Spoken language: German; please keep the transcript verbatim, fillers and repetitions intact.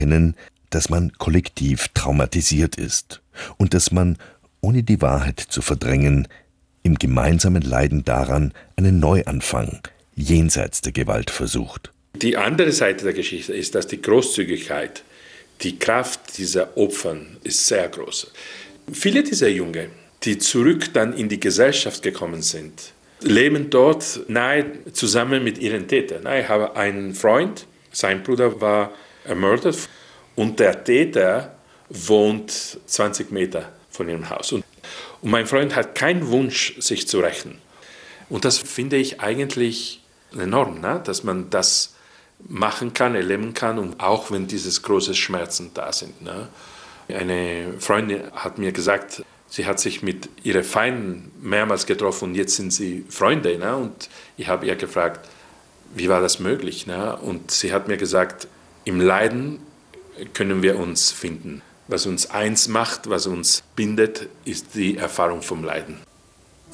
erkennen, dass man kollektiv traumatisiert ist und dass man, ohne die Wahrheit zu verdrängen, im gemeinsamen Leiden daran einen Neuanfang jenseits der Gewalt versucht. Die andere Seite der Geschichte ist, dass die Großzügigkeit, die Kraft dieser Opfer ist sehr groß. Viele dieser Jungen, die zurück dann in die Gesellschaft gekommen sind, leben dort nahe zusammen mit ihren Tätern. Ich habe einen Freund, sein Bruder war ermordet und der Täter wohnt zwanzig Meter von ihrem Haus. Und mein Freund hat keinen Wunsch, sich zu rächen. Und das finde ich eigentlich enorm, ne? Dass man das machen kann, erleben kann, und auch wenn dieses große Schmerzen da sind. Ne? Eine Freundin hat mir gesagt, sie hat sich mit ihren Feinden mehrmals getroffen und jetzt sind sie Freunde. Ne? Und ich habe ihr gefragt, wie war das möglich? Ne? Und sie hat mir gesagt, im Leiden können wir uns finden. Was uns eins macht, was uns bindet, ist die Erfahrung vom Leiden.